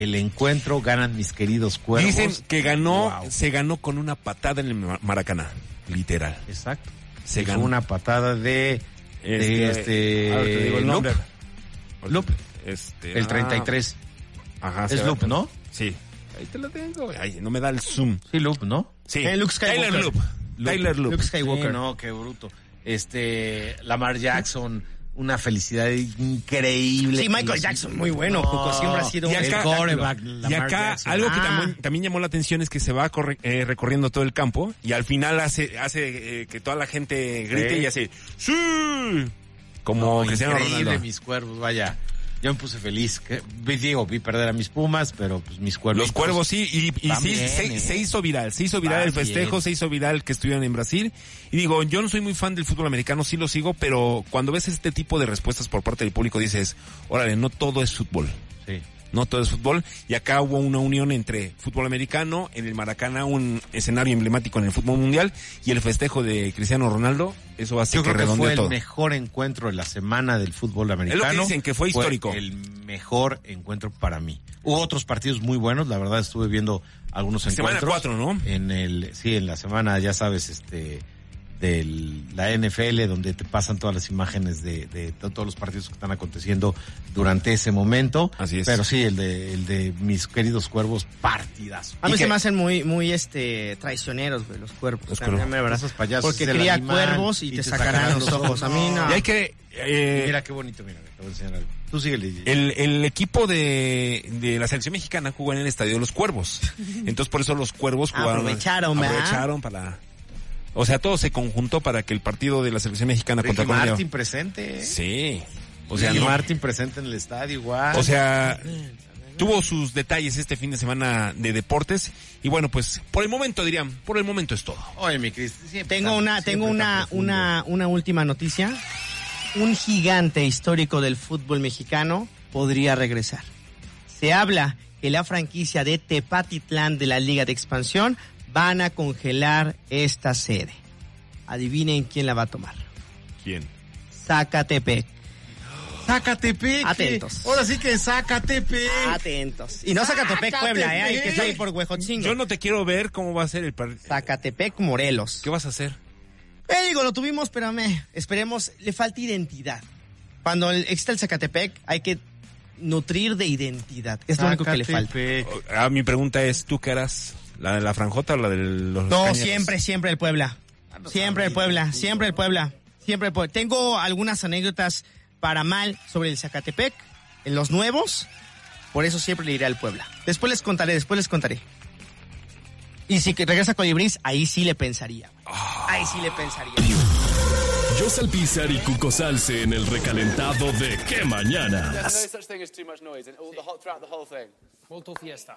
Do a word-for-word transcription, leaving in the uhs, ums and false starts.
el encuentro, ganan mis queridos Cuervos. Dicen que ganó, wow. se ganó con una patada en el Maracaná, literal. Exacto. Se Fue ganó una patada de de este, este ahora te digo el Loop. nombre. Loop, Este, el ah, treinta y tres. Ajá, Es se Loop, va- ¿no? Sí. Ahí te lo tengo. Ay, no me da el zoom. Sí, Loop, ¿no? Sí. Eh, Luke Skywalker. Tyler Loop. Tyler Loop. Luke Skywalker. Sí, no, qué bruto. Este, Lamar Jackson, una felicidad increíble. Sí, Michael Y- Jackson, muy bueno, Cuco, siempre ha sido Y un acá, el quarterback, y Lamar acá Jackson. algo que Ah. también, también llamó la atención es que se va corre- eh, recorriendo todo el campo y al final hace hace eh, que toda la gente grite Sí. y hace ¡sí! Como No, Cristiano increíble, Ronaldo. mis Cuervos, vaya. Yo me puse feliz. Que, vi- digo, vi perder a mis Pumas, pero pues mis Cuervos. Los Cuervos sí, y, y Van sí, bien, se, ¿eh? se hizo viral, se hizo viral Van el festejo, bien. se hizo viral que estuvieron en Brasil. Y digo, yo no soy muy fan del fútbol americano, sí lo sigo, pero cuando ves este tipo de respuestas por parte del público dices, órale, no todo es fútbol. Sí. No todo es fútbol, y acá hubo una unión entre fútbol americano, en el Maracaná un escenario emblemático en el fútbol mundial, y el festejo de Cristiano Ronaldo, eso va a ser Yo que creo que redondee fue todo. el mejor encuentro de la semana del fútbol americano. Es lo que dicen, que fue histórico. el mejor encuentro para mí. Hubo otros partidos muy buenos, la verdad estuve viendo algunos Semana encuentros. cuatro, ¿no? En el, sí, en la semana, ya sabes, este, de la N F L, donde te pasan todas las imágenes de, de to- todos los partidos que están aconteciendo durante ese momento. Así es. Pero sí, el de, el de mis queridos Cuervos, partidazo. A Y mí que- se me hacen muy, muy, este, traicioneros, güey, los cuervos. Los También, cuervos. ¿verdad? Esos payasos Porque del cría animal, cuervos y, te sacarán los ojos. A mí no. Y hay que... eh, Y mira qué bonito, mira, te voy a enseñar algo. Tú síguele. El, el equipo de, de la selección mexicana jugó en el estadio de los Cuervos. Entonces por eso los Cuervos jugaron. Aprovecharon, ¿verdad? Aprovecharon para... O sea, todo se conjuntó para que el partido de la selección mexicana Ricky contra Colombia... Martin presente, ¿eh? Sí. O sea, Ricky no- Martin presente en el estadio, igual. O sea, tuvo sus detalles este fin de semana de deportes. Y bueno, pues por el momento dirían, por el momento es todo. Oye, mi Cris, siempre Tengo tan- una, siempre tengo tan una, profundo. una, una última noticia. Un gigante histórico del fútbol mexicano podría regresar. Se habla que la franquicia de Tepatitlán de la Liga de Expansión van a congelar esta sede. Adivinen quién la va a tomar. ¿Quién? Zacatepec. Zacatepec. Atentos. Ahora sí que Zacatepec. Atentos. Y no Zacatepec, Puebla, ¿eh? Hay que está ahí por Huejotzingo. Yo no te quiero ver cómo va a ser el partido. Zacatepec, Morelos. ¿Qué vas a hacer? Eh, digo, lo tuvimos, pero me, esperemos, le falta identidad. Cuando el- exista el Zacatepec, hay que nutrir de identidad. Es lo único que le falta. Zacatepec. Ah, mi pregunta es, ¿tú qué harás? ¿La de la franjota o la de los No, cañeros? siempre, siempre el Puebla. Siempre el Puebla, siempre el Puebla. Siempre el Puebla. Tengo algunas anécdotas para mal sobre el Zacatepec, en los nuevos, por eso siempre le iré al Puebla. Después les contaré, después les contaré. Y si que regresa Colibrís, ahí sí le pensaría. güey. Ahí sí le pensaría. José Alpizar y Cuco Salce en el recalentado de ¿Qué Mañana? There's no such thing as too much noise and all the whole, throughout the whole thing. Molto fiesta.